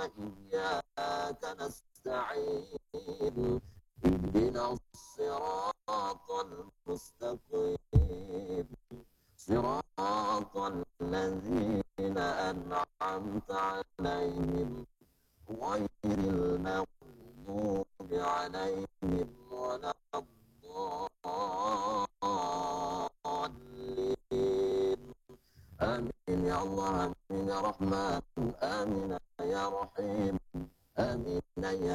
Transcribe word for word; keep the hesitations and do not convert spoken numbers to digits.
وإياك نستعين اهدنا الصراط المستقيم صراط الذين أنعمت عليهم غير المغضوب عليهم ولا الضالين آمين يا الله آمين يا رحمن آمين يا رحيم آمين يا